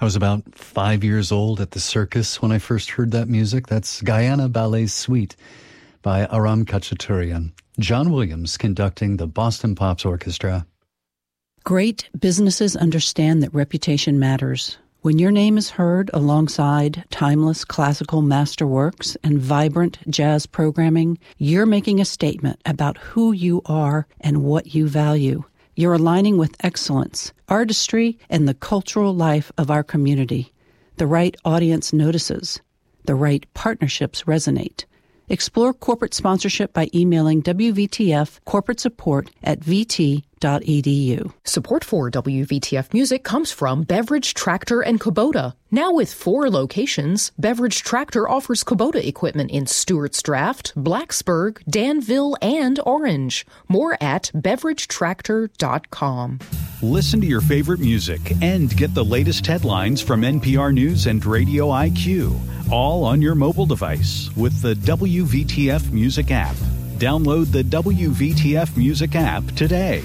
I was about 5 years old at the circus when I first heard that music. That's Guyana Ballet Suite by Aram Khachaturian. John Williams conducting the Boston Pops Orchestra. Great businesses understand that reputation matters. When your name is heard alongside timeless classical masterworks and vibrant jazz programming, you're making a statement about who you are and what you value. You're aligning with excellence, artistry, and the cultural life of our community. The right audience notices. The right partnerships resonate. Explore corporate sponsorship by emailing WVTF corporate support at vt.edu. Support for WVTF Music comes from Beverage Tractor and Kubota. Now with 4 locations, Beverage Tractor offers Kubota equipment in Stewart's Draft, Blacksburg, Danville, and Orange. More at beveragetractor.com. Listen to your favorite music and get the latest headlines from NPR News and Radio IQ, all on your mobile device with the WVTF Music app. Download the WVTF Music app today.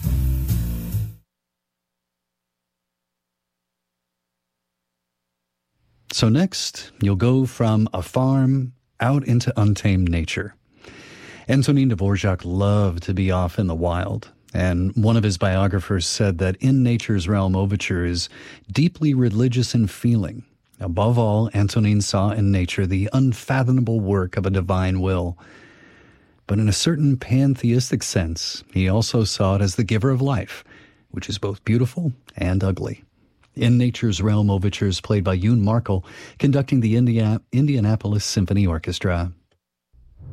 So next, you'll go from a farm out into untamed nature. Antonin Dvorak loved to be off in the wild, and one of his biographers said that In Nature's Realm Overture is deeply religious in feeling. Above all, Antonin saw in nature the unfathomable work of a divine will. But in a certain pantheistic sense, he also saw it as the giver of life, which is both beautiful and ugly. In Nature's Realm Overture is played by Yoon Markle, conducting the Indianapolis Symphony Orchestra.